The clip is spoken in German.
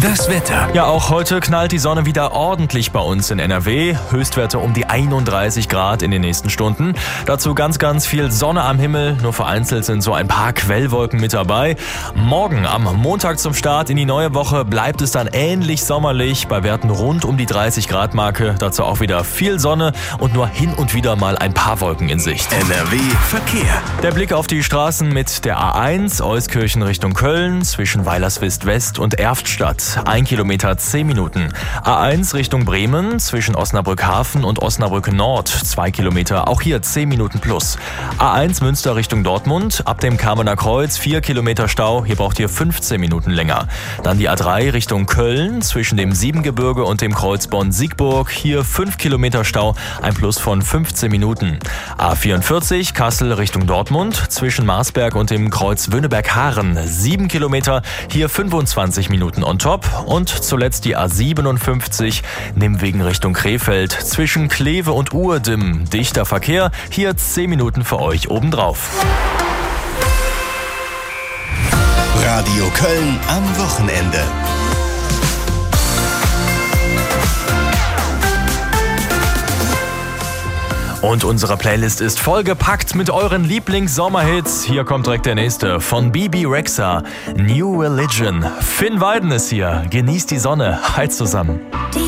Das Wetter. Ja, auch heute knallt die Sonne wieder ordentlich bei uns in NRW. Höchstwerte um die 31 Grad in den nächsten Stunden. Dazu ganz viel Sonne am Himmel. Nur vereinzelt sind so ein paar Quellwolken mit dabei. Morgen am Montag zum Start in die neue Woche bleibt es dann ähnlich sommerlich. Bei Werten rund um die 30 Grad Marke. Dazu auch wieder viel Sonne und nur hin und wieder mal ein paar Wolken in Sicht. NRW Verkehr. Der Blick auf die Straßen mit der A1 Euskirchen Richtung Köln zwischen Weilerswist West und Erftstadt. 1 Kilometer 10 Minuten. A1 Richtung Bremen zwischen Osnabrück Hafen und Osnabrück Nord 2 Kilometer, auch hier 10 Minuten plus. A1 Münster Richtung Dortmund, ab dem Kamener Kreuz 4 Kilometer Stau, hier braucht ihr 15 Minuten länger. Dann die A3 Richtung Köln zwischen dem Siebengebirge und dem Kreuz Bonn-Siegburg, hier 5 Kilometer Stau, ein Plus von 15 Minuten. A44 Kassel Richtung Dortmund zwischen Marsberg und dem Kreuz Wöhneberg-Haaren 7 Kilometer, hier 25 Minuten on top. Und zuletzt die A57 Nimwegen Richtung Krefeld zwischen Kleve und Uhrdim. Dichter Verkehr, hier 10 Minuten für euch obendrauf. Radio Köln am Wochenende. Und unsere Playlist ist vollgepackt mit euren Lieblings-Sommerhits. Hier kommt direkt der nächste von Bebe Rexha, New Religion. Finn Weiden ist hier. Genießt die Sonne. Hi zusammen. Die